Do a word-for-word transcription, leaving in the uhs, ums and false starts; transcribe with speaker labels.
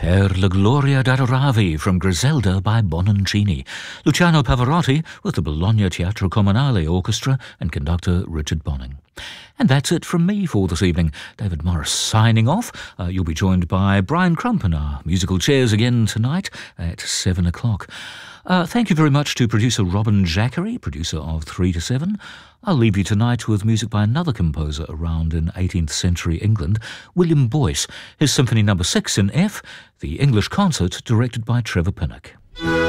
Speaker 1: Per la gloria d'Adoravi from Griselda by Bononcini. Luciano Pavarotti with the Bologna Teatro Comunale Orchestra and conductor Richard Bonning. And that's it from me for this evening. David Morris signing off. Uh, you'll be joined by Brian Crump in our musical chairs again tonight at seven o'clock. Uh, thank you very much to producer Robin Jackery, producer of three to seven. I'll leave you tonight with music by another composer around in eighteenth century England, William Boyce, his Symphony Number six in F, the English Concert directed by Trevor Pinnock.